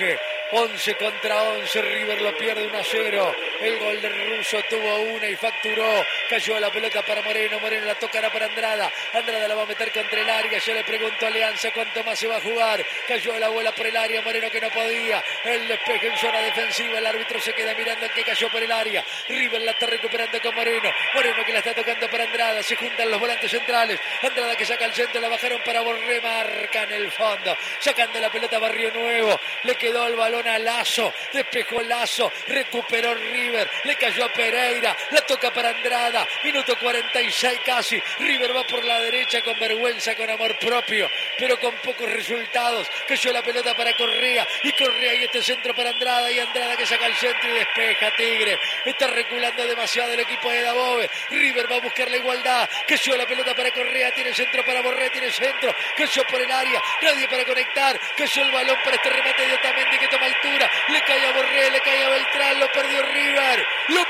11 contra 11, River lo pierde 1-0. El gol del ruso tuvo una y facturó. Cayó la pelota para Moreno, Moreno la tocará para Andrada. Andrada la va a meter contra el área. Yo le pregunto a Alianza cuánto más se va a jugar. Cayó la bola por el área, Moreno que no podía. El despeje en zona defensiva, el árbitro se queda mirando el que cayó por el área. River la está recuperando con Moreno. Moreno que la está tocando para Andrada. Se juntan los volantes centrales. Andrada que saca el centro, la bajaron para Borré, marca en el fondo. Sacando la pelota Barrio Nuevo. Le quedó el balón a Lazo, despejó Lazo, recuperó River, le cayó a Pereira, la toca para Andrada, minuto 46 casi, River va por la derecha con vergüenza, con amor propio, pero con pocos resultados, cayó la pelota para Correa, y Correa y este centro para Andrada, y Andrada que saca el centro y despeja Tigre, está reculando demasiado el equipo de Dabove, River va a buscar la igualdad, cayó la pelota para Correa, tiene centro para Borré, tiene centro, cayó por el área, nadie para conectar, cayó el balón para este remate de Otamendi que toma altura, le cae a Borré, le cae a Beltrán, lo perdió River,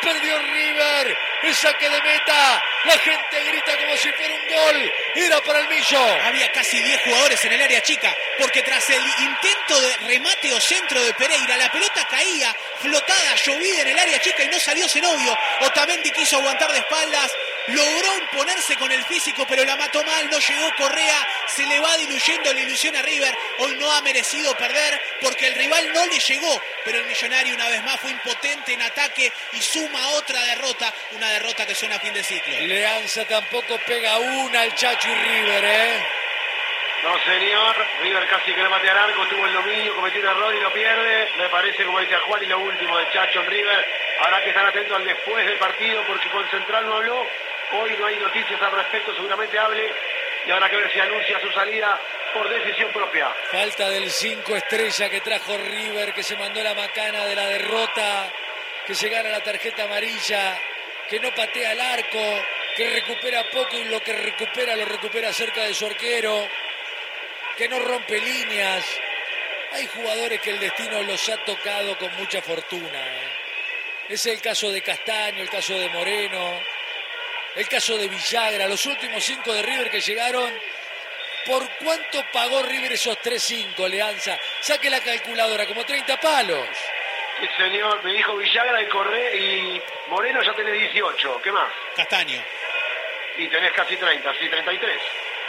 el saque de meta, la gente grita como si fuera un gol, era para el Millo. Había casi 10 jugadores en el área chica, porque tras el intento de remate o centro de Pereira, la pelota caía flotada, llovida en el área chica y no salió Zenobio. Otamendi quiso aguantar de espaldas, logró imponerse con el físico, pero la mató mal, no llegó Correa, se le va diluyendo la ilusión a River. Hoy no ha merecido perder porque el rival no le llegó, pero el Millonario una vez más fue impotente en ataque y suma otra derrota, una derrota que suena a fin de ciclo. Leanza tampoco pega una al Chacho y River, No, señor. River casi que no patea al arco, tuvo el dominio, cometió un error y lo pierde. Me parece, como decía Juan, y lo último del Chacho en River. Habrá que estar atentos al después del partido porque con Central no habló. Hoy no hay noticias al respecto, seguramente hable. Y habrá que ver si anuncia su salida por decisión propia. Falta del 5 estrella que trajo River, que se mandó la macana de la derrota, que se gana la tarjeta amarilla, que no patea al arco, que recupera poco y lo que recupera lo recupera cerca de su arquero, que no rompe líneas. Hay jugadores que el destino los ha tocado con mucha fortuna. Es el caso de Castaño, el caso de Moreno, el caso de Villagra, los últimos 5 de River que llegaron. ¿Por cuánto pagó River esos 3-5, Leanza? Saque la calculadora, como 30 palos. Sí, señor, me dijo Villagra y Moreno ya tenés 18, ¿qué más? Castaño. Y tenés casi 30, sí, 33.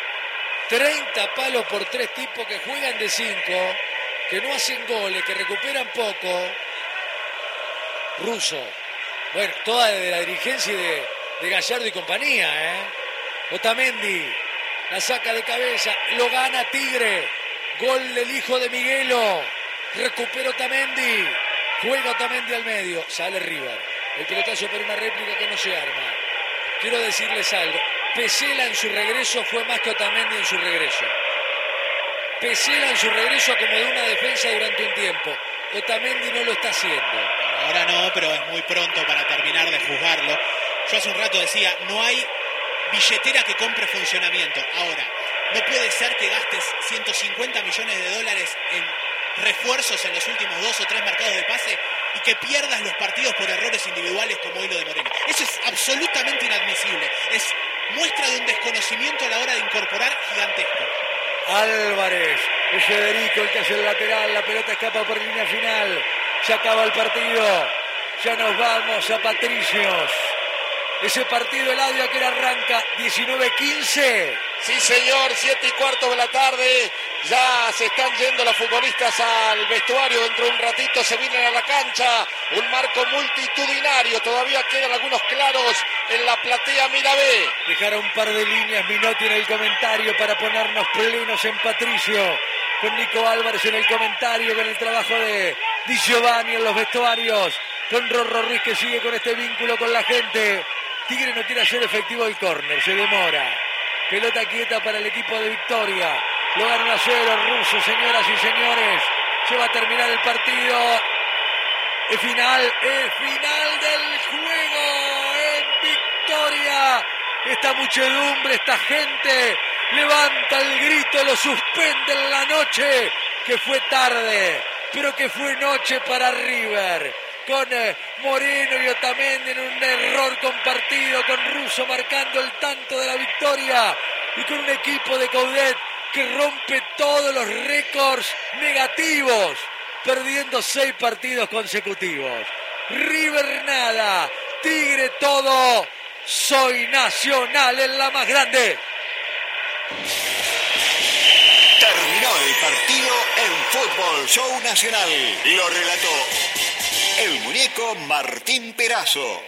30 palos por 3 tipos que juegan de 5, que no hacen goles, que recuperan poco. Russo. Bueno, toda de la dirigencia de Gallardo y compañía, Otamendi la saca de cabeza, lo gana Tigre. Gol del hijo de Miguelo. Recupera Otamendi. Juega Otamendi al medio. Sale River. El pelotazo para una réplica que no se arma. Quiero decirles algo. Pesela en su regreso fue más que Otamendi en su regreso. Pesela en su regreso acomodó una defensa durante un tiempo. Otamendi no lo está haciendo. Ahora no, pero es muy pronto para terminar de juzgarlo. Yo hace un rato decía, no hay billetera que compre funcionamiento. Ahora, no puede ser que gastes 150 millones de dólares en refuerzos en los últimos 2 o 3 mercados de pase y que pierdas los partidos por errores individuales como hoy lo de Moreno. Eso es absolutamente inadmisible. Es muestra de un desconocimiento a la hora de incorporar gigantesco. Álvarez, es Federico el que hace el lateral, la pelota escapa por línea final. Se acaba el partido. Ya nos vamos a Patricios. Ese partido Eladio que arranca 19-15. Sí, señor, 7:15 de la tarde. Ya se están yendo los futbolistas al vestuario. Dentro de un ratito se vienen a la cancha. Un marco multitudinario. Todavía quedan algunos claros en la platea Mirabé. Dejaron un par de líneas Minotti en el comentario para ponernos plenos en Patricio. Con Nico Álvarez en el comentario, con el trabajo de Di Giovanni en los vestuarios. Con Rorro Ruiz que sigue con este vínculo con la gente. Tigre no quiere hacer efectivo el córner, se demora. Pelota quieta para el equipo de Victoria. Lo gana 1-0 Russo, señoras y señores. Se va a terminar el partido. El final del juego en Victoria. Esta muchedumbre, esta gente levanta el grito, lo suspenden la noche, que fue tarde, pero que fue noche para River. Con Moreno y Otamendi en un error compartido, con Russo marcando el tanto de la victoria y con un equipo de Coudet que rompe todos los récords negativos perdiendo 6 partidos consecutivos. River nada, Tigre todo. Soy Nacional en la más grande. Terminó el partido en Fútbol Show Nacional. Lo relató el muñeco Martín Perazo.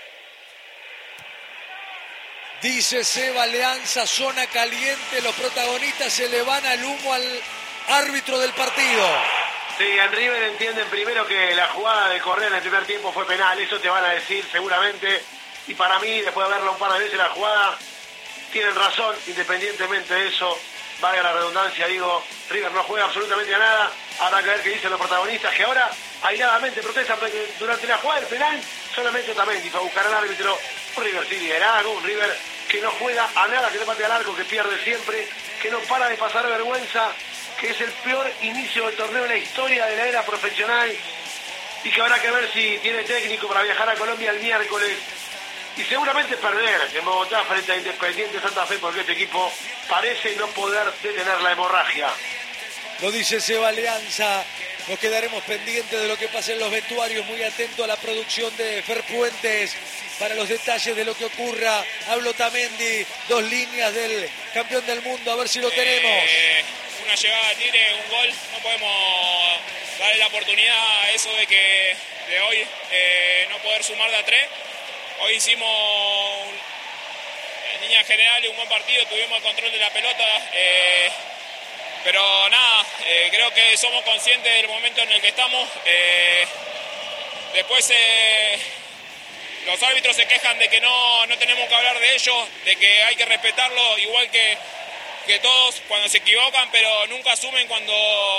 Dice Seba Alianza, zona caliente, los protagonistas se le van al humo al árbitro del partido. Sí, en River entienden primero que la jugada de Correa en el primer tiempo fue penal, eso te van a decir seguramente. Y para mí, después de verla un par de veces la jugada, tienen razón, independientemente de eso, valga la redundancia, digo, River no juega absolutamente a nada. Habrá que ver qué dicen los protagonistas, que ahora airadamente protestan porque durante la jugada del penal solamente Otamendi fue a buscar al árbitro. Un River sin liderazgo, un River que no juega a nada, que no patea al arco, que pierde siempre, que no para de pasar vergüenza, que es el peor inicio del torneo en la historia de la era profesional y que habrá que ver si tiene técnico para viajar a Colombia el miércoles y seguramente perder en Bogotá frente a Independiente Santa Fe, porque este equipo parece no poder detener la hemorragia. Lo dice Seba Alianza. Nos quedaremos pendientes de lo que pasa en los vestuarios, muy atento a la producción de Fer Puentes para los detalles de lo que ocurra. Hablo Otamendi, 2 líneas del campeón del mundo, a ver si lo tenemos. Una llegada de Tigre, un gol, no podemos darle la oportunidad a eso de que de hoy no poder sumar de a 3. Hoy hicimos en líneas generales un buen partido, tuvimos el control de la pelota. Pero nada, creo que somos conscientes del momento en el que estamos. Después los árbitros se quejan de que no tenemos que hablar de ellos, de que hay que respetarlo igual que todos cuando se equivocan, pero nunca asumen cuando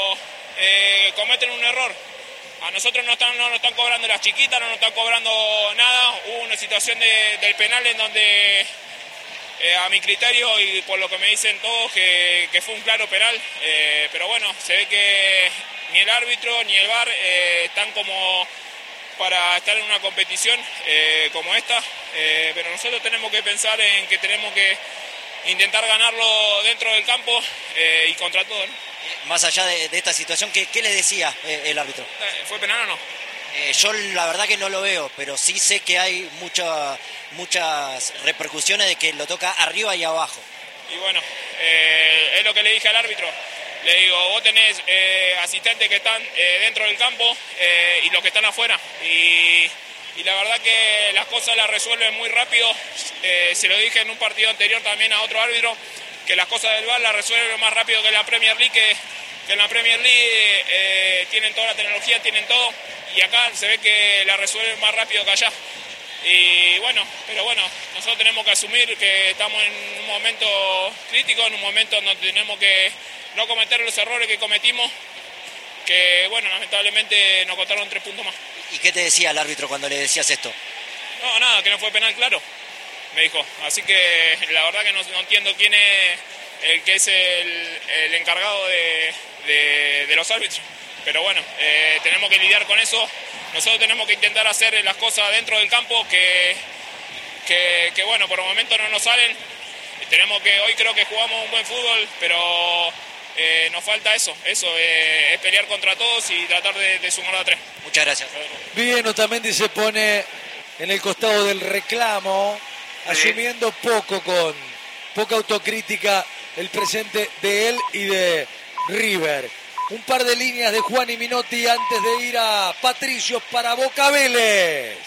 cometen un error. A nosotros no nos están cobrando las chiquitas, no nos están cobrando nada. Hubo una situación del penal en donde... a mi criterio y por lo que me dicen todos que fue un claro penal, pero bueno, se ve que ni el árbitro ni el VAR están como para estar en una competición como esta, pero nosotros tenemos que pensar en que tenemos que intentar ganarlo dentro del campo y contra todo, ¿no? Más allá de esta situación, ¿qué le decía el árbitro? ¿Fue penal o no? Yo la verdad que no lo veo, pero sí sé que hay muchas repercusiones de que lo toca arriba y abajo. Y bueno, es lo que le dije al árbitro. Le digo, vos tenés asistentes que están dentro del campo y los que están afuera. Y la verdad que las cosas las resuelven muy rápido. Se lo dije en un partido anterior también a otro árbitro, que las cosas del VAR las resuelven más rápido que en la Premier League, que en la Premier League tienen toda la tecnología, tienen todo. Y acá se ve que la resuelven más rápido que allá. Y bueno, pero bueno, nosotros tenemos que asumir que estamos en un momento crítico, en un momento donde tenemos que no cometer los errores que cometimos, que bueno, lamentablemente nos costaron 3 puntos más. ¿Y qué te decía el árbitro cuando le decías esto? No, nada, que no fue penal, claro, me dijo. Así que la verdad que no entiendo quién es el que es el encargado de los árbitros. Pero bueno, tenemos que lidiar con eso. Nosotros tenemos que intentar hacer las cosas dentro del campo que bueno, por el momento no nos salen. Hoy creo que jugamos un buen fútbol, pero nos falta eso, es pelear contra todos y tratar de sumar a 3. Muchas gracias. Bien, Otamendi se pone en el costado del reclamo, asumiendo con poca autocrítica el presente de él y de River. Un par de líneas de Juan y Minotti antes de ir a Patricio para Boca Vélez.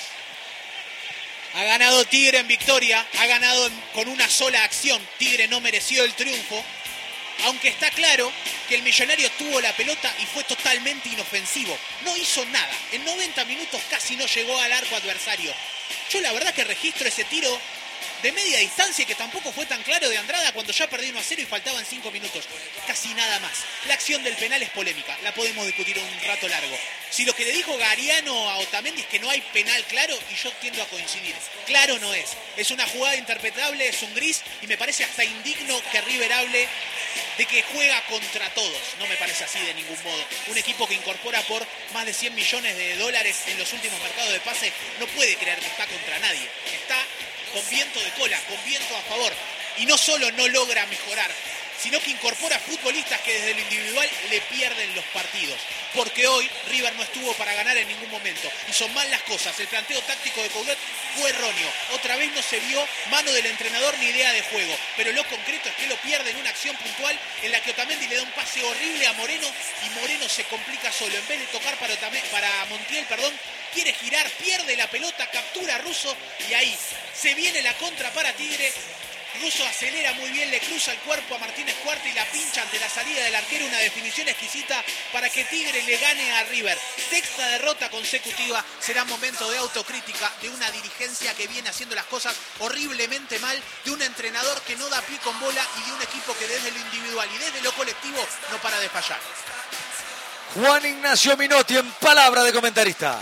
Ha ganado Tigre en victoria, ha ganado con una sola acción. Tigre no mereció el triunfo, aunque está claro que el Millonario tuvo la pelota y fue totalmente inofensivo. No hizo nada, en 90 minutos casi no llegó al arco adversario. Yo la verdad que registro ese tiro de media distancia que tampoco fue tan claro de Andrada cuando ya perdí 1-0 y faltaban 5 minutos. Casi nada más. La acción del penal es polémica, la podemos discutir un rato largo. Si lo que le dijo Gariano a Otamendi es que no hay penal claro, y yo tiendo a coincidir. Claro no es. Es una jugada interpretable, es un gris, y me parece hasta indigno que River hable de que juega contra todos. No me parece así de ningún modo. Un equipo que incorpora por más de 100 millones de dólares en los últimos mercados de pase no puede creer que está contra nadie. Está con viento de cola, con viento a favor. Y no solo no logra mejorar, sino que incorpora futbolistas que desde lo individual le pierden los partidos. Porque hoy River no estuvo para ganar en ningún momento. Hizo mal las cosas. El planteo táctico de Coudet fue erróneo. Otra vez no se vio mano del entrenador ni idea de juego. Pero lo concreto es que lo pierde en una acción puntual en la que Otamendi le da un pase horrible a Moreno y Moreno se complica solo. En vez de tocar para Montiel, quiere girar, pierde la pelota, captura a Russo y ahí se viene la contra para Tigre. Russo acelera muy bien, le cruza el cuerpo a Martínez Cuarta y la pincha ante la salida del arquero. Una definición exquisita para que Tigre le gane a River. Sexta derrota consecutiva. Será momento de autocrítica de una dirigencia que viene haciendo las cosas horriblemente mal, de un entrenador que no da pie con bola y de un equipo que desde lo individual y desde lo colectivo no para de fallar. Juan Ignacio Minotti en palabra de comentarista.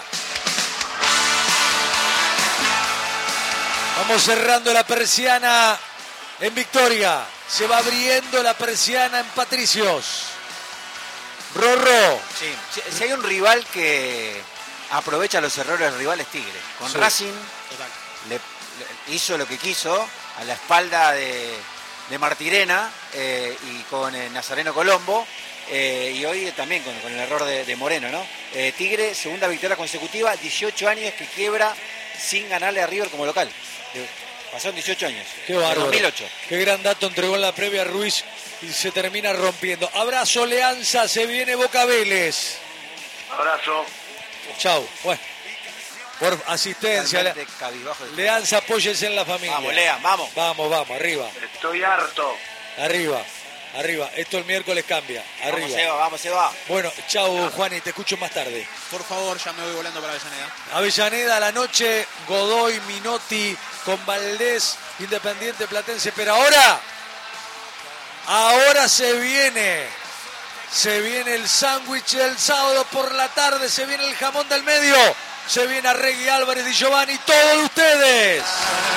Vamos cerrando la persiana en Victoria. Se va abriendo la persiana en Patricios. Rorro. Sí, si hay un rival que aprovecha los errores del rival es Tigre. Con Racing le hizo lo que quiso a la espalda de Martirena y con Nazareno Colombo. Y hoy también con el error de Moreno, ¿no? Tigre, segunda victoria consecutiva, 18 años que quiebra sin ganarle a River como local. Pasaron 18 años. Qué bárbaro. 2008. Qué gran dato entregó en la previa Ruiz y se termina rompiendo. Abrazo, Leanza, se viene Boca Vélez. Abrazo. Chau. Bueno, por asistencia. Leanza, apóyense en la familia. Vamos, Lea, vamos. Vamos, arriba. Estoy harto. Arriba. Esto el miércoles cambia. Arriba. Vamos, se va. Bueno, chau, Juan, y te escucho más tarde. Por favor, ya me voy volando para Avellaneda. Avellaneda a la noche, Godoy, Minotti, con Valdés, Independiente Platense. Pero ahora se viene el sándwich del sábado por la tarde, se viene el jamón del medio, se viene Arregui, Álvarez y Giovanni, todos ustedes.